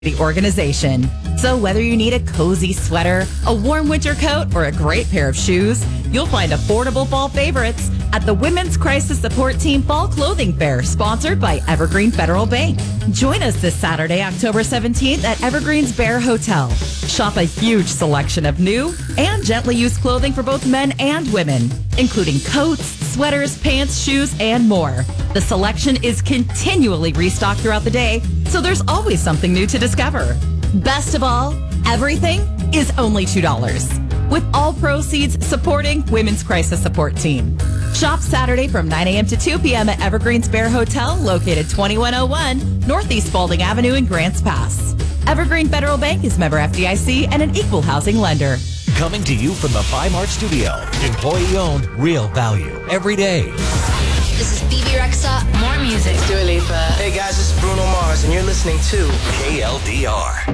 the organization. So whether you need a cozy sweater, a warm winter coat, or a great pair of shoes, you'll find affordable fall favorites at the Women's Crisis Support Team Fall Clothing Fair, sponsored by Evergreen Federal Bank. Join us this Saturday, October 17th at Evergreen's Bear Hotel. Shop a huge selection of new and gently used clothing for both men and women, including coats, sweaters, pants, shoes, and more. The selection is continually restocked throughout the day, so there's always something new to discover. Best of all, everything is only $2, with all proceeds supporting Women's Crisis Support Team. Shop Saturday from 9 a.m. to 2 p.m. at Evergreen's Bear Hotel, located 2101 Northeast Spalding Avenue in Grants Pass. Evergreen Federal Bank is member FDIC and an equal housing lender. Coming to you from the Bi-Mart studio. Employee-owned, real value every day. This is Phoebe Rexa. More music. Dua Lipa. Hey guys, this is Bruno Mars, and you're listening to KLDR.